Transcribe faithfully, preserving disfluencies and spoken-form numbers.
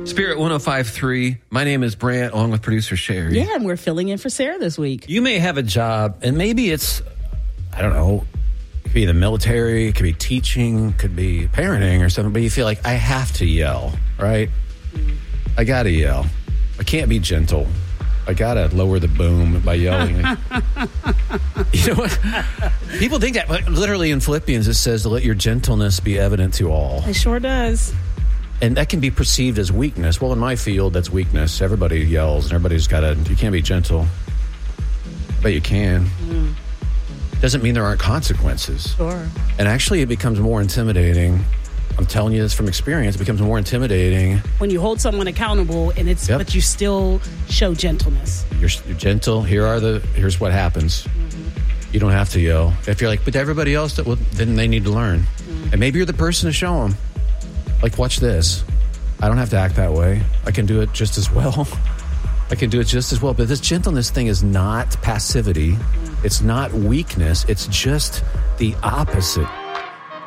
Spirit one oh five point three. My name is Brant, along with producer Sherry. Yeah, and we're filling in for Sarah this week. You may have a job, and maybe it's, I don't know, it could be the military, it could be teaching, could be parenting or something, but you feel like I have to yell, right? Mm. I got to yell. I can't be gentle. I got to lower the boom by yelling. You know what? People think that. But literally in Philippians, it says to let your gentleness be evident to all. It sure does. And that can be perceived as weakness. Well, in my field, that's weakness. Everybody yells, and everybody's got to, you can't be gentle. But you can. Mm. Doesn't mean there aren't consequences. Sure. And actually, it becomes more intimidating. I'm telling you this from experience. It becomes more intimidating. When you hold someone accountable, and it's yep. but you still show gentleness. You're, you're gentle. Here are the, here's what happens. Mm-hmm. You don't have to yell. If you're like, but everybody else, well, then they need to learn. Mm-hmm. And maybe you're the person to show them. Like, watch this. I don't have to act that way. I can do it just as well. I can do it just as well. But this gentleness thing is not passivity. It's not weakness. It's just the opposite